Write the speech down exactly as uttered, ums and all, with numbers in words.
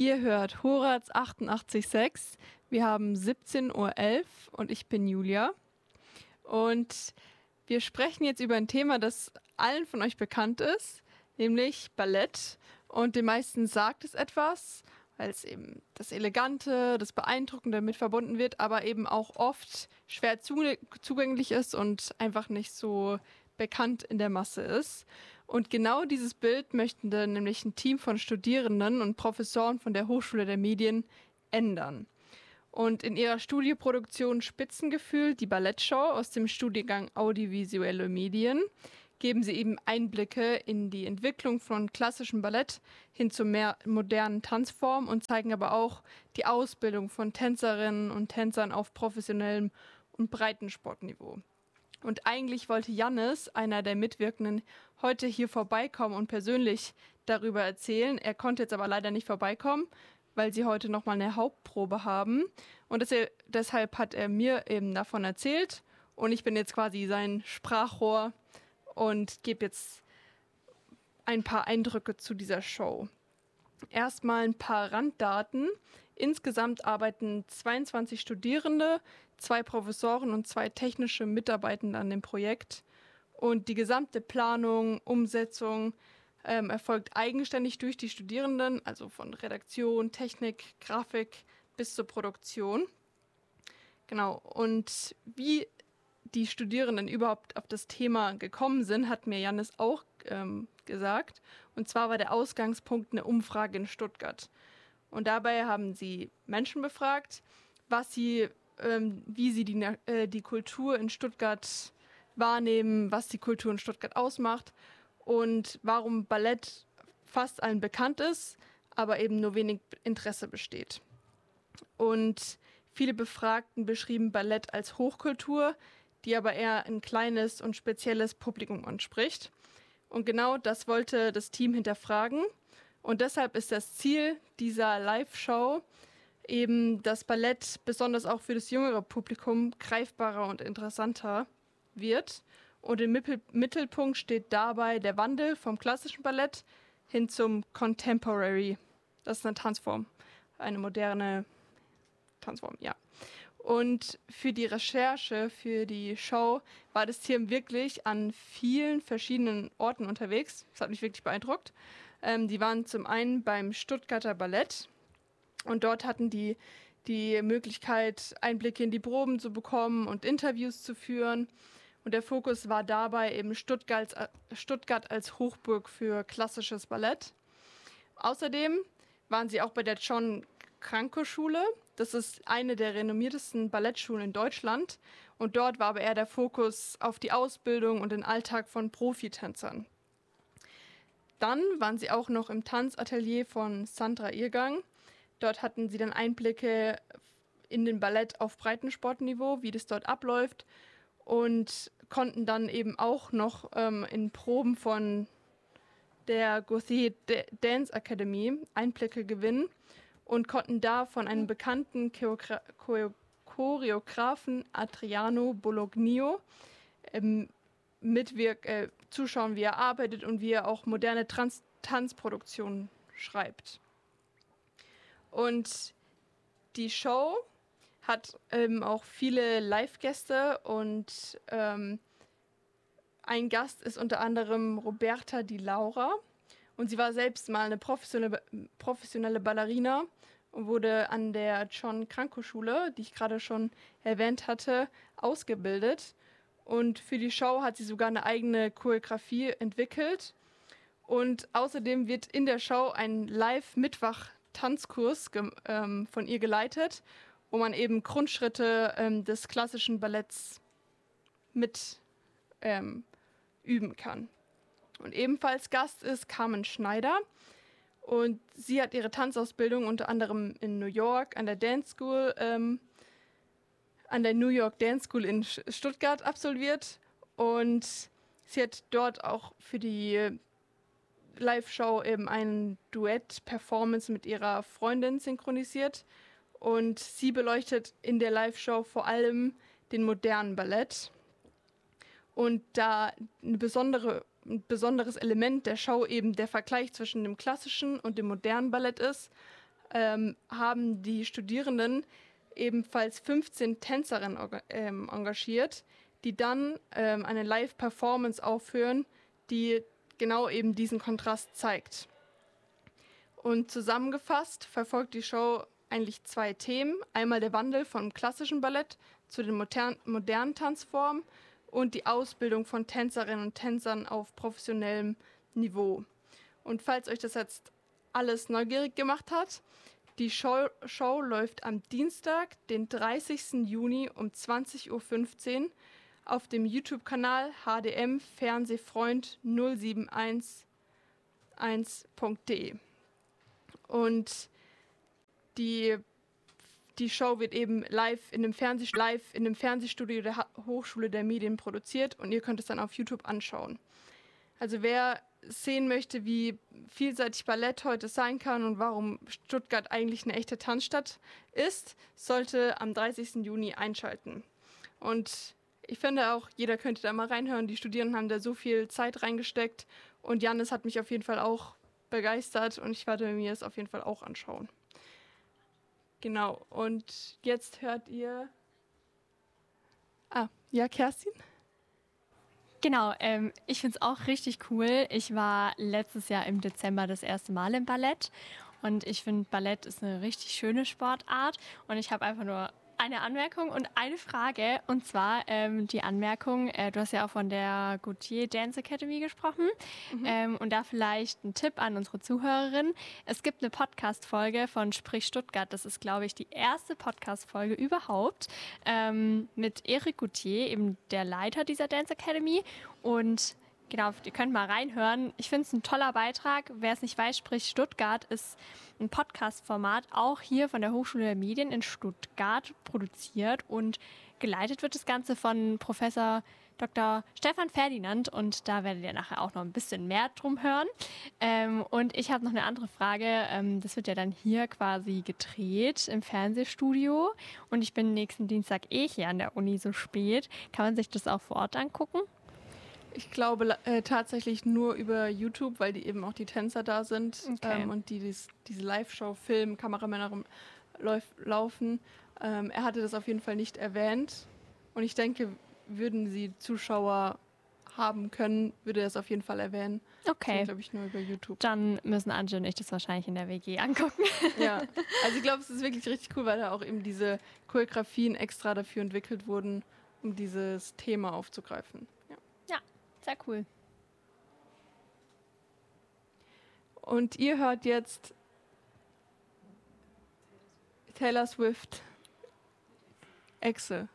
Ihr hört Horaz achtundachtzig Komma sechs. Wir haben siebzehn Uhr elf und ich bin Julia. Und wir sprechen jetzt über ein Thema, das allen von euch bekannt ist, nämlich Ballett. Und den meisten sagt es etwas, weil es eben das Elegante, das Beeindruckende damit verbunden wird, aber eben auch oft schwer zugänglich ist und einfach nicht so bekannt in der Masse ist. Und genau dieses Bild möchten dann nämlich ein Team von Studierenden und Professoren von der Hochschule der Medien ändern. Und in ihrer Studioproduktion Spitzengefühl, die Ballettshow aus dem Studiengang Audiovisuelle Medien, geben sie eben Einblicke in die Entwicklung von klassischem Ballett hin zu mehr modernen Tanzformen und zeigen aber auch die Ausbildung von Tänzerinnen und Tänzern auf professionellem und Breitensportniveau. Und eigentlich wollte Jannis, einer der Mitwirkenden, heute hier vorbeikommen und persönlich darüber erzählen. Er konnte jetzt aber leider nicht vorbeikommen, weil sie heute nochmal eine Hauptprobe haben. Und deshalb hat er mir eben davon erzählt. Und ich bin jetzt quasi sein Sprachrohr und gebe jetzt ein paar Eindrücke zu dieser Show. Erstmal ein paar Randdaten. Insgesamt arbeiten zweiundzwanzig Studierende, zwei Professoren und zwei technische Mitarbeitende an dem Projekt. Und die gesamte Planung, Umsetzung ähm, erfolgt eigenständig durch die Studierenden, also von Redaktion, Technik, Grafik bis zur Produktion. Genau, und wie die Studierenden überhaupt auf das Thema gekommen sind, hat mir Jannis auch ähm, gesagt. Und zwar war der Ausgangspunkt eine Umfrage in Stuttgart. Und dabei haben sie Menschen befragt, was sie, ähm, wie sie die, äh, die Kultur in Stuttgart wahrnehmen, was die Kultur in Stuttgart ausmacht und warum Ballett fast allen bekannt ist, aber eben nur wenig Interesse besteht. Und viele Befragten beschrieben Ballett als Hochkultur, die aber eher ein kleines und spezielles Publikum anspricht. Und genau das wollte das Team hinterfragen. Und deshalb ist das Ziel dieser Live-Show eben, dass Ballett besonders auch für das jüngere Publikum greifbarer und interessanter wird. Und im Mittelpunkt steht dabei der Wandel vom klassischen Ballett hin zum Contemporary. Das ist eine Tanzform, eine moderne Tanzform, ja. Und für die Recherche, für die Show war das Team wirklich an vielen verschiedenen Orten unterwegs. Das hat mich wirklich beeindruckt. Ähm, die waren zum einen beim Stuttgarter Ballett und dort hatten die die Möglichkeit, Einblicke in die Proben zu bekommen und Interviews zu führen. Und der Fokus war dabei eben Stuttgart, Stuttgart als Hochburg für klassisches Ballett. Außerdem waren sie auch bei der John Cranko Schule. Das ist eine der renommiertesten Ballettschulen in Deutschland. Und dort war aber eher der Fokus auf die Ausbildung und den Alltag von Profitänzern. Dann waren sie auch noch im Tanzatelier von Sandra Irgang. Dort hatten sie dann Einblicke in den Ballett auf Breitensportniveau, wie das dort abläuft. Und konnten dann eben auch noch ähm, in Proben von der Gauthier Dance Academy Einblicke gewinnen und konnten da von einem bekannten Choreogra- Choreografen Adriano Bolognio ähm, mitwirk- äh, zuschauen, wie er arbeitet und wie er auch moderne Trans- Tanzproduktionen schreibt. Und die Show hat ähm, auch viele Live-Gäste und ähm, ein Gast ist unter anderem Roberta Di Laura und sie war selbst mal eine professionelle, professionelle Ballerina und wurde an der John Cranko Schule, die ich gerade schon erwähnt hatte, ausgebildet. Und für die Show hat sie sogar eine eigene Choreografie entwickelt. Und außerdem wird in der Show ein Live-Mittwoch-Tanzkurs ge- ähm, von ihr geleitet, wo man eben Grundschritte ähm, des klassischen Balletts mit ähm, üben kann. Und ebenfalls Gast ist Carmen Schneider. Und sie hat ihre Tanzausbildung unter anderem in New York an der Dance School, ähm, an der New York Dance School in Stuttgart absolviert. Und sie hat dort auch für die Live-Show eben ein Duett-Performance mit ihrer Freundin synchronisiert. Und sie beleuchtet in der Live-Show vor allem den modernen Ballett. Und da eine besondere, ein besonderes Element der Show eben der Vergleich zwischen dem klassischen und dem modernen Ballett ist, ähm, haben die Studierenden ebenfalls fünfzehn Tänzerinnen ähm, engagiert, die dann ähm, eine Live-Performance aufführen, die genau eben diesen Kontrast zeigt. Und zusammengefasst verfolgt die Show eigentlich zwei Themen. Einmal der Wandel vom klassischen Ballett zu den modern, modernen Tanzformen und die Ausbildung von Tänzerinnen und Tänzern auf professionellem Niveau. Und falls euch das jetzt alles neugierig gemacht hat, die Show, Show läuft am Dienstag, den dreißigsten Juni um zwanzig Uhr fünfzehn auf dem YouTube-Kanal H D M Fernsehfreund null sieben eins eins punkt de. Und die, die Show wird eben live in, dem Fernseh, live in dem Fernsehstudio der ha- Hochschule der Medien produziert und ihr könnt es dann auf YouTube anschauen. Also wer sehen möchte, wie vielseitig Ballett heute sein kann und warum Stuttgart eigentlich eine echte Tanzstadt ist, sollte am dreißigsten Juni einschalten. Und ich finde auch, jeder könnte da mal reinhören. Die Studierenden haben da so viel Zeit reingesteckt und Jannis hat mich auf jeden Fall auch begeistert und ich werde mir es auf jeden Fall auch anschauen. Genau, und jetzt hört ihr... Ah, ja, Kerstin? Genau, ähm, ich finde es auch richtig cool. Ich war letztes Jahr im Dezember das erste Mal im Ballett und ich finde, Ballett ist eine richtig schöne Sportart und ich habe einfach nur eine Anmerkung und eine Frage und zwar ähm, die Anmerkung, äh, du hast ja auch von der Gautier Dance Academy gesprochen mhm. ähm, und da vielleicht ein Tipp an unsere Zuhörerin. Es gibt eine Podcast-Folge von Sprich Stuttgart, das ist glaube ich die erste Podcast-Folge überhaupt ähm, mit Eric Gautier, eben der Leiter dieser Dance Academy und genau, ihr könnt mal reinhören. Ich finde es ein toller Beitrag. Wer es nicht weiß, Sprich Stuttgart ist ein Podcast-Format, auch hier von der Hochschule der Medien in Stuttgart produziert und geleitet wird das Ganze von Professor Doktor Stefan Ferdinand und da werdet ihr nachher auch noch ein bisschen mehr drum hören. Ähm, und ich habe noch eine andere Frage. Ähm, das wird ja dann hier quasi gedreht im Fernsehstudio und ich bin nächsten Dienstag eh hier an der Uni so spät. Kann man sich das auch vor Ort angucken? Ich glaube äh, tatsächlich nur über YouTube, weil die eben auch die Tänzer da sind okay. ähm, und die dies, diese Live-Show filmen, Kameramänner rum, lauf, laufen. Ähm, er hatte das auf jeden Fall nicht erwähnt und ich denke, würden sie Zuschauer haben können, würde er es auf jeden Fall erwähnen. Okay. glaube ich, nur über YouTube. Dann müssen Anje und ich das wahrscheinlich in der W G angucken. Ja, also ich glaube, es ist wirklich richtig cool, weil da auch eben diese Choreografien extra dafür entwickelt wurden, um dieses Thema aufzugreifen. Ja. Ja. Sehr cool. Und ihr hört jetzt Taylor Swift, Exe.